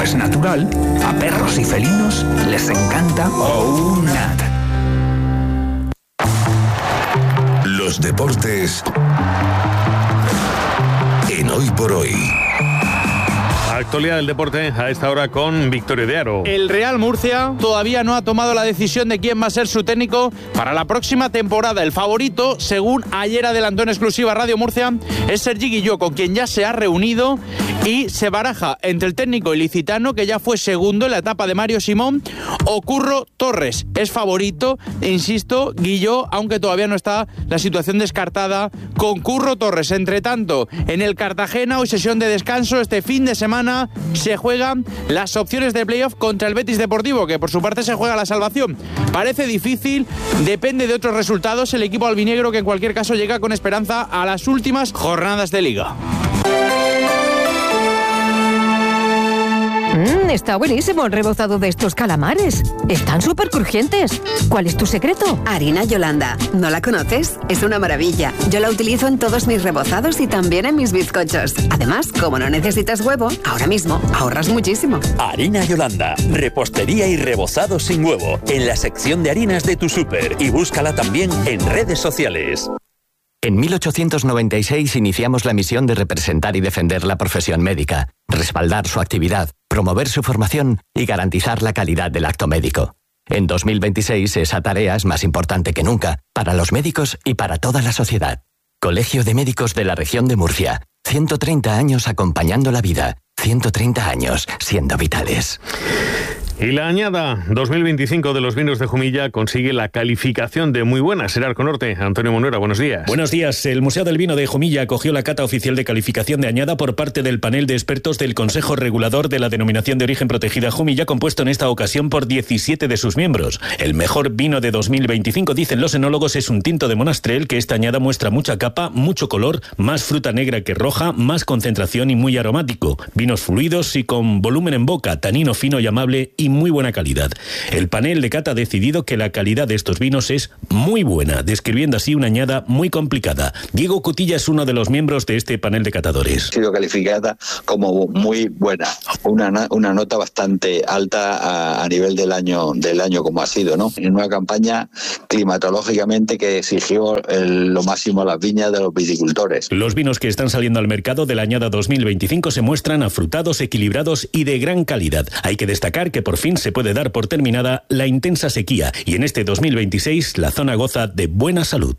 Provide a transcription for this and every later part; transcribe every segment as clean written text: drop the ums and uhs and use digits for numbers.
es natural, a perros y felinos les encanta OUNAT. Los deportes en Hoy por Hoy. Actualidad del deporte a esta hora con Victorio de Aro. El Real Murcia todavía no ha tomado la decisión de quién va a ser su técnico para la próxima temporada. El favorito, según ayer adelantó en exclusiva Radio Murcia, es Sergi Guilló, con quien ya se ha reunido y se baraja entre el técnico ilicitano, que ya fue segundo en la etapa de Mario Simón, o Curro Torres. Es favorito, insisto, Guilló, aunque todavía no está la situación descartada con Curro Torres. Entre tanto, en el Cartagena, hoy sesión de descanso, este fin de semana se juegan las opciones de playoff contra el Betis Deportivo, que por su parte se juega la salvación. Parece difícil, depende de otros resultados, el equipo albinegro, que en cualquier caso llega con esperanza a las últimas jornadas de Liga. Está buenísimo el rebozado de estos calamares. Están súper crujientes. ¿Cuál es tu secreto? Harina Yolanda. ¿No la conoces? Es una maravilla. Yo la utilizo en todos mis rebozados y también en mis bizcochos. Además, como no necesitas huevo, ahora mismo ahorras muchísimo. Harina Yolanda. Repostería y rebozado sin huevo. En la sección de harinas de tu súper. Y búscala también en redes sociales. En 1896 iniciamos la misión de representar y defender la profesión médica, respaldar su actividad, promover su formación y garantizar la calidad del acto médico. En 2026 esa tarea es más importante que nunca, para los médicos y para toda la sociedad. Colegio de Médicos de la Región de Murcia. 130 años acompañando la vida. 130 años siendo vitales. Y la añada 2025 de los vinos de Jumilla consigue la calificación de muy buena. Serarco Norte. Antonio Monuera, buenos días. Buenos días. El Museo del Vino de Jumilla acogió la cata oficial de calificación de añada por parte del panel de expertos del Consejo Regulador de la Denominación de Origen Protegida Jumilla, compuesto en esta ocasión por 17 de sus miembros. El mejor vino de 2025, dicen los enólogos, es un tinto de Monastrell, que esta añada muestra mucha capa, mucho color, más fruta negra que roja, más concentración y muy aromático. Vinos fluidos y con volumen en boca, tanino fino y amable y muy buena calidad. El panel de cata ha decidido que la calidad de estos vinos es muy buena, describiendo así una añada muy complicada. Diego Cutilla es uno de los miembros de este panel de catadores. Ha sido calificada como muy buena, una nota bastante alta a nivel del año como ha sido, ¿no? En una campaña climatológicamente que exigió lo máximo a las viñas de los viticultores. Los vinos que están saliendo al mercado de la añada 2025 se muestran afrutados, equilibrados y de gran calidad. Hay que destacar que por fin se puede dar por terminada la intensa sequía y en este 2026 la zona goza de buena salud.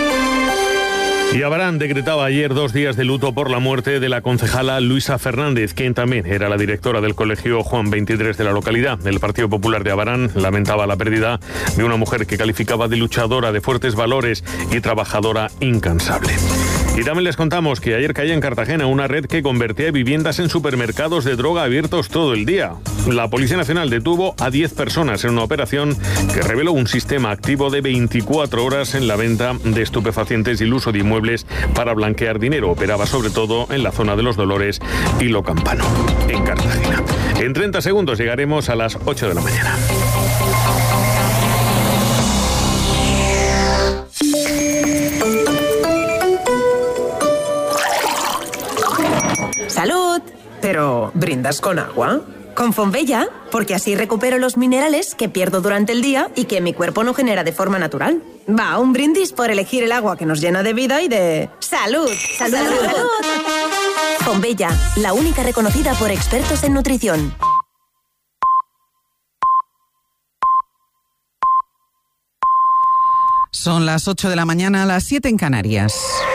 Y Abarán decretaba ayer 2 días de luto por la muerte de la concejala Luisa Fernández, quien también era la directora del colegio Juan 23 de la localidad. El Partido Popular de Abarán lamentaba la pérdida de una mujer que calificaba de luchadora, de fuertes valores y trabajadora incansable. Y también les contamos que ayer caía en Cartagena una red que convertía viviendas en supermercados de droga abiertos todo el día. La Policía Nacional detuvo a 10 personas en una operación que reveló un sistema activo de 24 horas en la venta de estupefacientes y el uso de inmuebles para blanquear dinero. Operaba sobre todo en la zona de Los Dolores y Lo Campano, en Cartagena. En 30 segundos llegaremos a las 8 de la mañana. ¡Salud! Pero, ¿brindas con agua? Con Fonbella, porque así recupero los minerales que pierdo durante el día y que mi cuerpo no genera de forma natural. Va, un brindis por elegir el agua que nos llena de vida y de... ¡Salud! ¡Salud! ¡Salud! Fonbella, la única reconocida por expertos en nutrición. Son las 8 de la mañana, las 7 en Canarias.